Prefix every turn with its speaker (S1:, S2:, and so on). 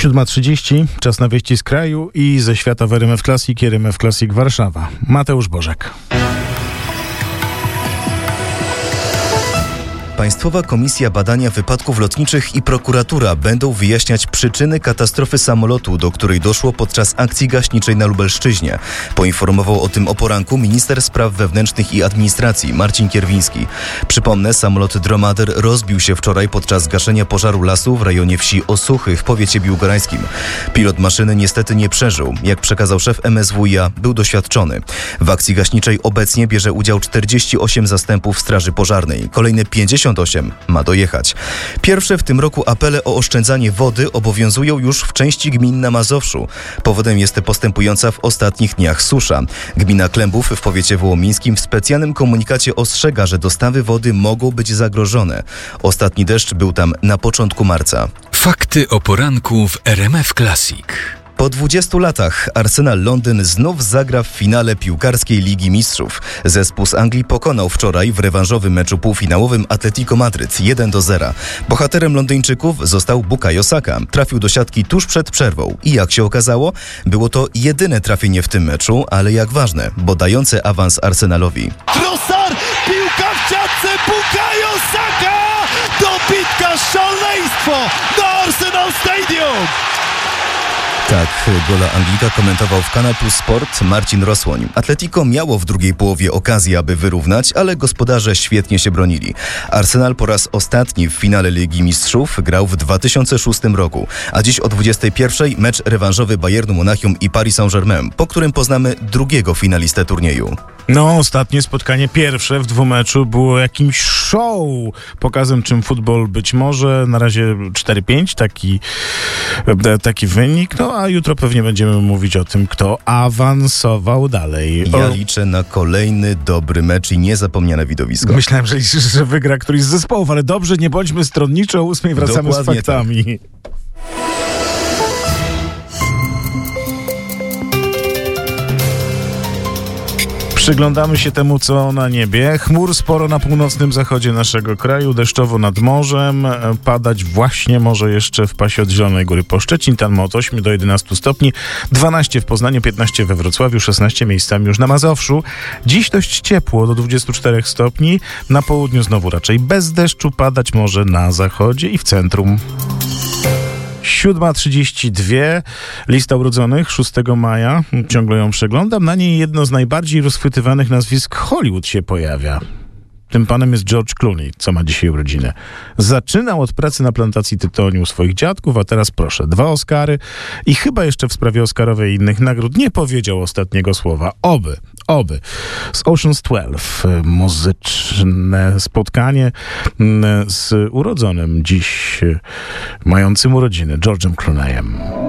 S1: 7:30, czas na wieści z kraju i ze świata w RMF Classic i RMF Classic Warszawa. Mateusz Bożek.
S2: Państwowa Komisja Badania Wypadków Lotniczych i prokuratura będą wyjaśniać przyczyny katastrofy samolotu, do której doszło podczas akcji gaśniczej na Lubelszczyźnie. Poinformował o tym o poranku minister spraw wewnętrznych i administracji Marcin Kierwiński. Przypomnę, samolot Dromader rozbił się wczoraj podczas gaszenia pożaru lasu w rejonie wsi Osuchy w powiecie biłgorajskim. Pilot maszyny niestety nie przeżył. Jak przekazał szef MSWiA, był doświadczony. W akcji gaśniczej obecnie bierze udział 48 zastępów straży pożarnej. Kolejne 58 ma dojechać. Pierwsze w tym roku apele o oszczędzanie wody obowiązują już w części gmin na Mazowszu. Powodem jest postępująca w ostatnich dniach susza. Gmina Klębów w powiecie wołomińskim w specjalnym komunikacie ostrzega, że dostawy wody mogą być zagrożone. Ostatni deszcz był tam na początku marca.
S3: Fakty o poranku w RMF Classic.
S2: Po 20 latach Arsenal Londyn znów zagra w finale piłkarskiej Ligi Mistrzów. Zespół z Anglii pokonał wczoraj w rewanżowym meczu półfinałowym Atletico Madryt 1-0. Bohaterem Londyńczyków został Bukayo Saka. Trafił do siatki tuż przed przerwą i jak się okazało, było to jedyne trafienie w tym meczu, ale jak ważne, bo dające awans Arsenalowi.
S4: Trossard, piłka w siatce, Bukayo Saka! Dobitka, szaleństwo na Arsenal Stadium!
S2: Tak, gola Anglika komentował w Kanal Plus Sport Marcin Rosłoń. Atletico miało w drugiej połowie okazję, aby wyrównać, ale gospodarze świetnie się bronili. Arsenal po raz ostatni w finale Ligi Mistrzów grał w 2006 roku, a dziś o 21:00 mecz rewanżowy Bayernu Monachium i Paris Saint-Germain, po którym poznamy drugiego finalistę turnieju.
S1: No, ostatnie spotkanie, pierwsze w dwumeczu, było jakimś show, pokazem czym futbol być może. Na razie 4-5, taki wynik. No, a jutro pewnie będziemy mówić o tym, kto awansował dalej.
S2: Ja liczę na kolejny dobry mecz i niezapomniane widowisko.
S1: Myślałem, że wygra któryś z zespołów, ale dobrze, nie bądźmy stronniczo, o 8:00 wracamy dokładnie z faktami. Tak. Przyglądamy się temu, co na niebie. Chmur sporo na północnym zachodzie naszego kraju, deszczowo nad morzem, padać właśnie może jeszcze w pasie od Zielonej Góry po Szczecin, tam od 8 do 11 stopni, 12 w Poznaniu, 15 we Wrocławiu, 16 miejscami już na Mazowszu. Dziś dość ciepło, do 24 stopni, na południu znowu raczej bez deszczu, padać może na zachodzie i w centrum. 7:32, lista urodzonych 6 maja, ciągle ją przeglądam, na niej jedno z najbardziej rozchwytywanych nazwisk Hollywood się pojawia. Tym panem jest George Clooney, co ma dzisiaj urodziny. Zaczynał od pracy na plantacji tytoniu u swoich dziadków, a teraz proszę, 2 Oscary i chyba jeszcze w sprawie Oscarowej i innych nagród nie powiedział ostatniego słowa. Oby. Z Ocean's 12 muzyczne spotkanie z urodzonym dziś, mającym urodziny George'em Clooneyem.